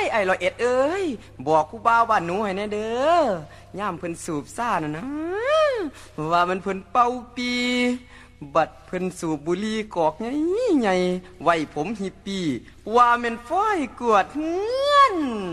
ไอ้ร้อยเอ็ดเอ้ยบอกกูบ่าวบ้านหนูให้แน่เด้อย่ามเพิ่นสูบซ่าน่ะนะว่ามันเพิ่นเป่าปีบัดเพิ่นสูบบุหรี่กอกใหญ่ๆไว้ผมฮิปปี้ว่าแม่นฝ้อยกวดเฮือน